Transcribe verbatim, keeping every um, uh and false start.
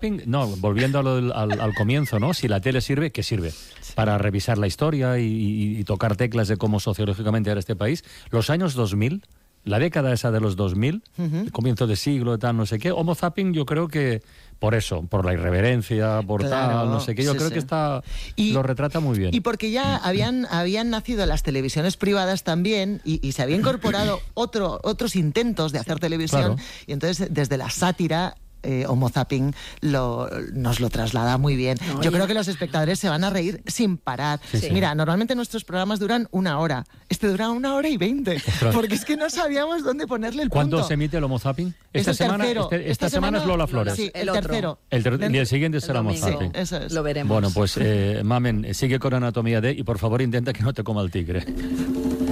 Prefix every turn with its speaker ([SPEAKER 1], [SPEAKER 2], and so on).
[SPEAKER 1] zapping, no, volviendo a lo del- al, al comienzo, ¿no? Si la tele sirve, ¿qué sirve? Para revisar la historia y, y- y tocar teclas de cómo sociológicamente era este país. Los años dos mil, la década esa de los dos mil,
[SPEAKER 2] Ujú.
[SPEAKER 1] el comienzo de siglo, tal, no sé qué, Homo zapping yo creo que por eso, por la irreverencia, por
[SPEAKER 2] Claro,
[SPEAKER 1] tal, no sé qué, yo
[SPEAKER 2] sí,
[SPEAKER 1] creo
[SPEAKER 2] sí.
[SPEAKER 1] que está,
[SPEAKER 2] Y-
[SPEAKER 1] lo retrata muy bien.
[SPEAKER 2] Y porque ya habían, habían nacido las televisiones privadas también y, y se había incorporado otro, otros intentos de hacer televisión.
[SPEAKER 1] Claro.
[SPEAKER 2] Y entonces, desde la sátira, eh, Homo zapping lo, nos lo traslada muy bien.
[SPEAKER 3] No,
[SPEAKER 2] Yo
[SPEAKER 3] y-
[SPEAKER 2] creo que los espectadores se van a reír sin parar.
[SPEAKER 1] Sí, sí.
[SPEAKER 2] Mira, normalmente nuestros programas duran una hora. Este dura una hora y veinte. Porque es que no sabíamos dónde ponerle el
[SPEAKER 1] ¿Cuándo
[SPEAKER 2] punto.
[SPEAKER 1] se emite el Homo zapping?
[SPEAKER 2] Es
[SPEAKER 1] Esta
[SPEAKER 2] el
[SPEAKER 1] semana,
[SPEAKER 2] tercero.
[SPEAKER 1] este- esta, semana, es Lola Flores.
[SPEAKER 2] Sí, el,
[SPEAKER 3] El otro.
[SPEAKER 2] tercero.
[SPEAKER 1] El, ter-
[SPEAKER 2] Dentro-
[SPEAKER 1] y el siguiente
[SPEAKER 3] El
[SPEAKER 1] será Homo
[SPEAKER 3] domingo.
[SPEAKER 1] zapping.
[SPEAKER 2] Eso es.
[SPEAKER 3] Lo veremos.
[SPEAKER 1] Bueno, pues, eh, Mamen, sigue con Anatomía D y por favor intenta que no te coma el tigre.